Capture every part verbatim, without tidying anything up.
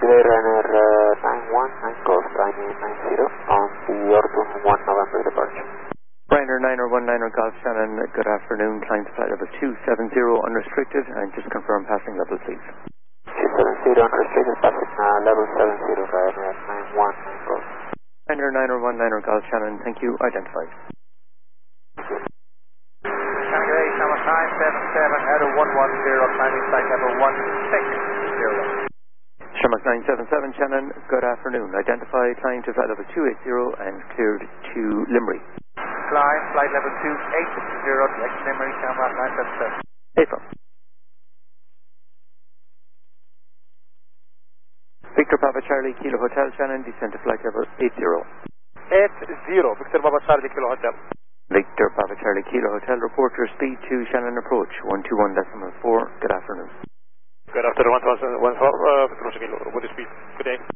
Today Ryanair uh, nine one nine Golf Ryanair nine zero on the Orton one November departure. Ryanair nine one nine Golf Shannon, good afternoon, climb to flight level two seven zero unrestricted, and just confirm passing level please. two seven zero unrestricted, passing uh, level seven zero Ryanair nine one nine Golf. Ryanair nine one nine Golf Shannon, thank you, identified. Shanghai Shamrock nine seven seven, Edo one one zero, climbing flight level one six zero. Shamrock nine seven seven Shannon, good afternoon, identified, climb to flight level two eight zero and cleared to Limerick. Climb flight level two eight zero, direct Limerick, Shamrock nine seven seven. April. Victor Papa Charlie Kilo Hotel Shannon, descend to flight level eight zero. eight zero, Victor Papa Charlie Kilo Hotel. Victor Papa Charlie Kilo Hotel, report your speed to Shannon approach, one two one decimal four, good afternoon. Good afternoon, one thousand one four, uh, Victor Papa Kilo, what is speed? Good day.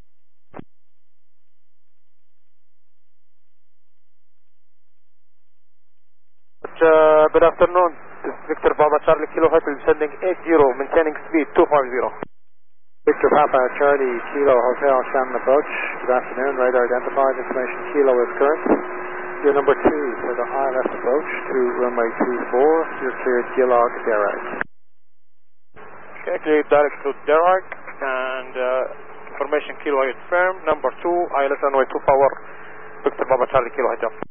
Uh, good afternoon, this is Victor Papa Charlie Kilo Hotel, descending eight zero, maintaining speed two five zero. Victor Papa Charlie Kilo Hotel, Shannon approach. Good afternoon, radar identified, information Kilo is current. You're number two for the I L S approach to runway two four, you're cleared Gilog, Derag. Okay, cleared direct to Derag, and uh, information Kilo is firm. Number two, I L S runway two four, Victor Papa Charlie Kilo Hotel.